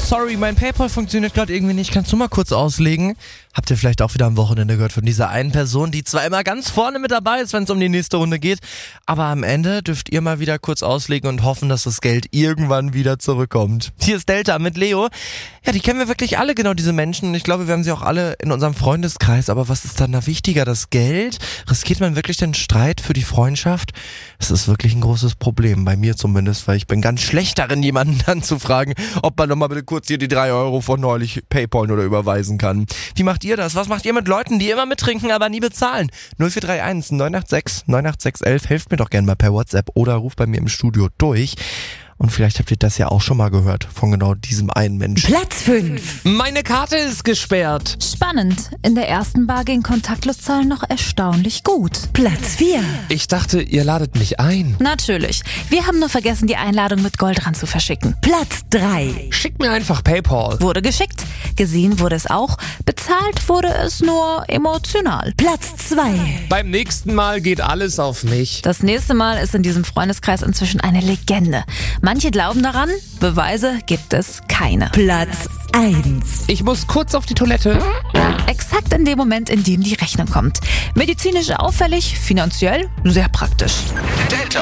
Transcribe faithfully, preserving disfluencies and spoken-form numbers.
sorry, mein PayPal funktioniert gerade irgendwie nicht. Kannst du mal kurz auslegen? Habt ihr vielleicht auch wieder am Wochenende gehört von dieser einen Person, die zwar immer ganz vorne mit dabei ist, wenn es um die nächste Runde geht, aber am Ende dürft ihr mal wieder kurz auslegen und hoffen, dass das Geld irgendwann wieder zurückkommt. Hier ist Delta mit Leo. Ja, die kennen wir wirklich alle, genau diese Menschen. Und ich glaube, wir haben sie auch alle in unserem Freundeskreis. Aber was ist dann da wichtiger? Das Geld? Riskiert man wirklich den Streit für die Freundschaft? Das ist wirklich ein großes Problem, bei mir zumindest, weil ich bin ganz schlecht darin, jemanden dann zu fragen, ob man nochmal bitte kurz hier die drei Euro von neulich PayPal oder überweisen kann. Wie macht ihr das? Was macht ihr mit Leuten, die immer mittrinken, aber nie bezahlen? null vier drei eins neun acht sechs neun acht sechs eins eins. Helft mir doch gerne mal per WhatsApp oder ruft bei mir im Studio durch. Und vielleicht habt ihr das ja auch schon mal gehört von genau diesem einen Menschen. Platz fünf. Meine Karte ist gesperrt. Spannend. In der ersten Bar gehen Kontaktloszahlen noch erstaunlich gut. Platz vier. Ich dachte, ihr ladet mich ein. Natürlich. Wir haben nur vergessen, die Einladung mit Gold dran zu verschicken. Platz drei. Schickt mir einfach PayPal. Wurde geschickt. Gesehen wurde es auch. Bezahlt wurde es nur emotional. Platz zwei. Beim nächsten Mal geht alles auf mich. Das nächste Mal ist in diesem Freundeskreis inzwischen eine Legende. Manche glauben daran, Beweise gibt es keine. Platz eins. Ich muss kurz auf die Toilette. Exakt in dem Moment, in dem die Rechnung kommt. Medizinisch auffällig, finanziell sehr praktisch. Delta.